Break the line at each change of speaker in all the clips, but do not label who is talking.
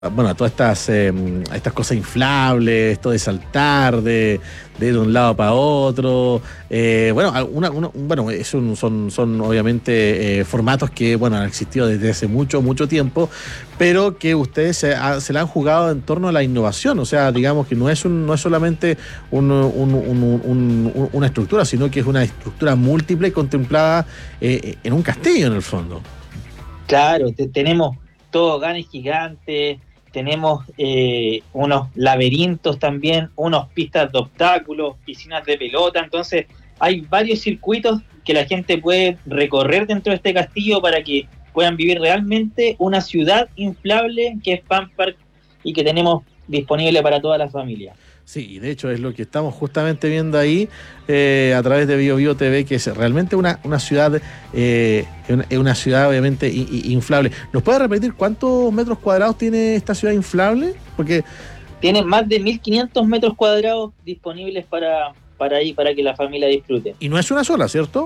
bueno, a todas estas cosas inflables, esto de saltar de un lado para otro. Bueno, bueno, son obviamente formatos que, bueno, han existido desde hace mucho, mucho tiempo, pero que ustedes se la han jugado en torno a la innovación. O sea, digamos que no es solamente una estructura, sino que es una estructura múltiple contemplada en un castillo, en el fondo.
Claro, tenemos toboganes gigantes, tenemos unos laberintos también, unos pistas de obstáculos, piscinas de pelota. Entonces hay varios circuitos que la gente puede recorrer dentro de este castillo para que puedan vivir realmente una ciudad inflable que es Fan Park y que tenemos disponible para toda la familia.
Sí, y de hecho es lo que estamos justamente viendo ahí a través de BioBio TV, que es realmente una ciudad, una ciudad obviamente inflable. ¿Nos puede repetir cuántos metros cuadrados tiene esta ciudad inflable? Porque
Tiene más de 1.500 metros cuadrados disponibles para que la familia disfrute.
y no es una sola, ¿cierto?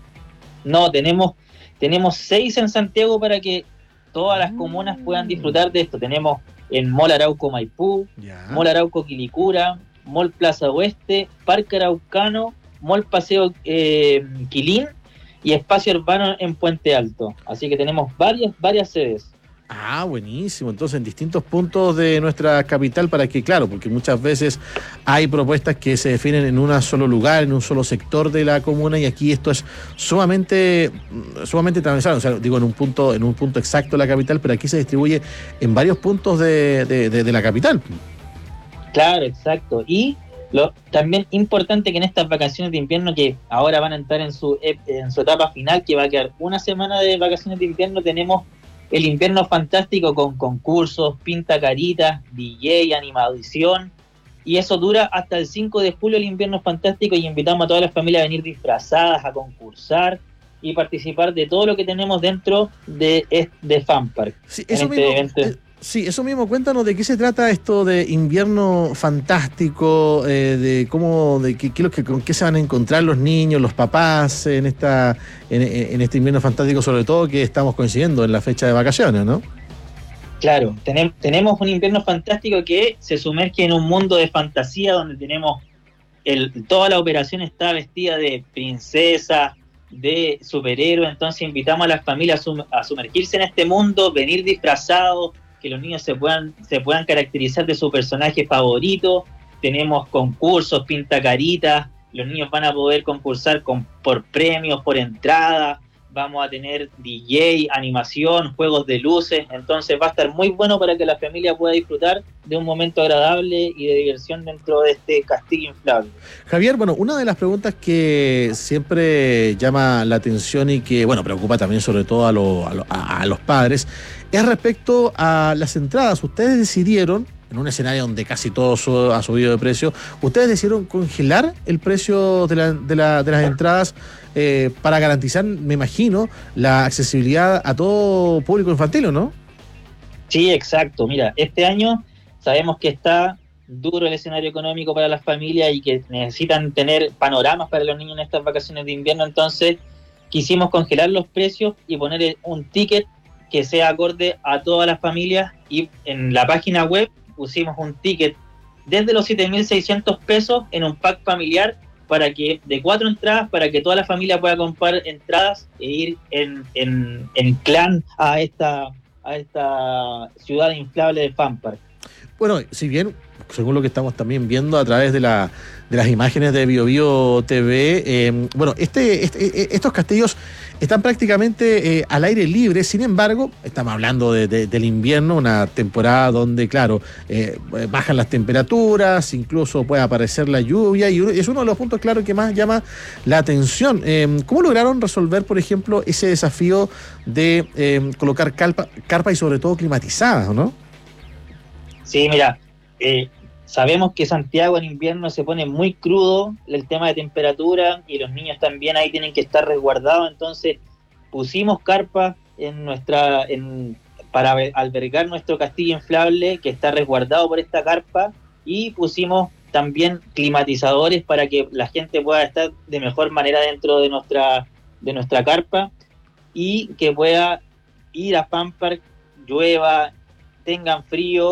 No, tenemos 6 en Santiago para que todas las comunas puedan disfrutar de esto. Tenemos en Mall Arauco Maipú,
Ya.
Mall Arauco Quilicura, Mall Plaza Oeste, Parque Araucano, Mall Paseo Quilín y Espacio Urbano en Puente Alto. Así que tenemos varias sedes.
Ah, buenísimo. Entonces, en distintos puntos de nuestra capital para que, claro, porque muchas veces hay propuestas que se definen en un solo lugar, en un solo sector de la comuna, y aquí esto es sumamente transversal. O sea, digo, en un punto exacto de la capital, pero aquí se distribuye en varios puntos de la capital.
Claro, exacto. Y también importante que en estas vacaciones de invierno, que ahora van a entrar en su etapa final, que va a quedar una semana de vacaciones de invierno, tenemos el invierno fantástico con concursos, pinta caritas, DJ, animación, y eso dura hasta el 5 de julio el invierno fantástico, y invitamos a todas las familias a venir disfrazadas, a concursar y participar de todo lo que tenemos dentro de Fan Park
Sí,
en
eso
este
mismo.
evento.
Sí, eso mismo, cuéntanos de qué se trata esto de invierno fantástico, de cómo, de con qué se van a encontrar los niños, los papás en este invierno fantástico, sobre todo que estamos coincidiendo en la fecha de vacaciones, ¿no?
Claro, tenemos un invierno fantástico que se sumerge en un mundo de fantasía donde tenemos toda la operación está vestida de princesa, de superhéroe. Entonces invitamos a las familias a sumergirse en este mundo, venir disfrazados, que los niños se puedan caracterizar de su personaje favorito. Tenemos concursos, pintacaritas, los niños van a poder concursar por premios, por entrada. Vamos a tener DJ, animación, juegos de luces. Entonces va a estar muy bueno para que la familia pueda disfrutar de un momento agradable y de diversión dentro de este castillo inflable.
Javier, bueno, una de las preguntas que siempre llama la atención y que, bueno, preocupa también sobre todo a los padres, es respecto a las entradas. Ustedes decidieron, en un escenario donde casi todo ha subido de precio, ustedes decidieron congelar el precio de las entradas para garantizar, me imagino, la accesibilidad a todo público infantil, ¿no?
Sí, exacto. Mira, este año sabemos que está duro el escenario económico para las familias y que necesitan tener panoramas para los niños en estas vacaciones de invierno. Entonces quisimos congelar los precios y poner un ticket que sea acorde a todas las familias, y en la página web pusimos un ticket desde los 7.600 pesos en un pack familiar para que de 4 entradas, para que toda la familia pueda comprar entradas e ir en clan a esta ciudad inflable de Fan Park.
Bueno, si bien, según lo que estamos también viendo a través de las imágenes de BioBio TV, bueno, estos castillos están prácticamente al aire libre. Sin embargo, estamos hablando del invierno, una temporada donde, claro, bajan las temperaturas, incluso puede aparecer la lluvia, y es uno de los puntos, claro, que más llama la atención. ¿Cómo lograron resolver, por ejemplo, ese desafío de colocar carpa y sobre todo climatizadas, ¿no?
Sí, mira, sabemos que Santiago en invierno se pone muy crudo el tema de temperatura, y los niños también ahí tienen que estar resguardados. Entonces pusimos carpas para albergar nuestro castillo inflable, que está resguardado por esta carpa, y pusimos también climatizadores para que la gente pueda estar de mejor manera dentro de nuestra carpa, y que pueda ir a Fan Park, llueva, tengan frío